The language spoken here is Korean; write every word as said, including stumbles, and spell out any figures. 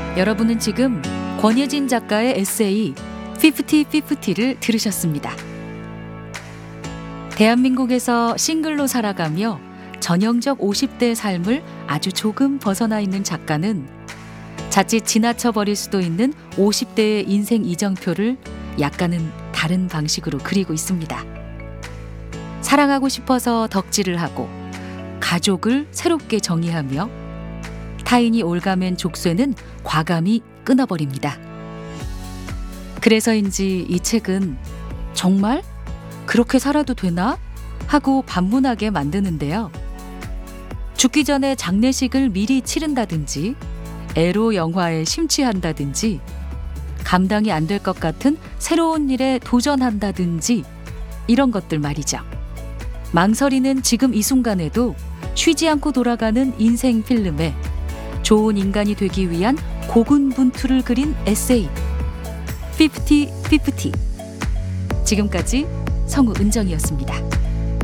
여러분은 지금 권예진 작가의 에세이 피프티 피프티를 들으셨습니다. 대한민국에서 싱글로 살아가며 전형적 오십 대 삶을 아주 조금 벗어나 있는 작가는 자칫 지나쳐 버릴 수도 있는 오십 대의 인생 이정표를 약간은 다른 방식으로 그리고 있습니다. 사랑하고 싶어서 덕질을 하고 가족을 새롭게 정의하며 타인이 올가맨 족쇄는 과감히 끊어버립니다. 그래서인지 이 책은 정말 그렇게 살아도 되나? 하고 반문하게 만드는데요. 죽기 전에 장례식을 미리 치른다든지 에로 영화에 심취한다든지 감당이 안 될 것 같은 새로운 일에 도전한다든지 이런 것들 말이죠. 망설이는 지금 이 순간에도 쉬지 않고 돌아가는 인생 필름에 좋은 인간이 되기 위한 고군분투를 그린 에세이 피프티 피프티. 지금까지 성우 은정이었습니다.